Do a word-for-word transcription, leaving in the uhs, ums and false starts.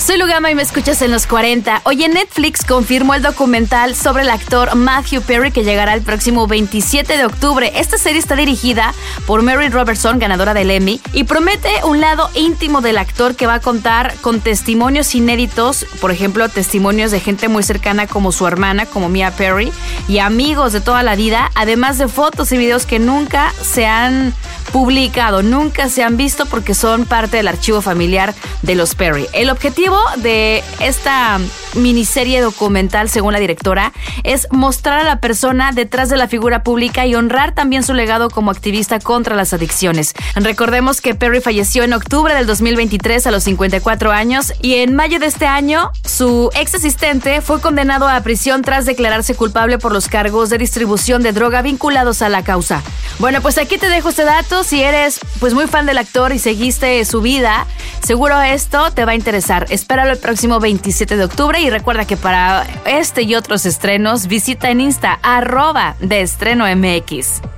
Soy Lugama y me escuchas en los cuarenta. Hoy en Netflix confirmó el documental sobre el actor Matthew Perry que llegará el próximo veintisiete de octubre. Esta serie está dirigida por Mary Robertson, ganadora del Emmy, y promete un lado íntimo del actor que va a contar con testimonios inéditos, por ejemplo, testimonios de gente muy cercana como su hermana, como Mia Perry, y amigos de toda la vida, además de fotos y videos que nunca se han publicado, nunca se han visto porque son parte del archivo familiar de los Perry. El objetivo de esta miniserie documental, según la directora, es mostrar a la persona detrás de la figura pública y honrar también su legado como activista contra las adicciones. Recordemos que Perry falleció en octubre del dos mil veintitrés a los cincuenta y cuatro años y en mayo de este año su ex asistente fue condenado a prisión tras declararse culpable por los cargos de distribución de droga vinculados a la causa. Bueno, pues aquí te dejo este dato. Si eres pues muy fan del actor y seguiste su vida, seguro esto te va a interesar. Espéralo el próximo veintisiete de octubre y recuerda que para este y otros estrenos visita en Insta arroba de estreno M X.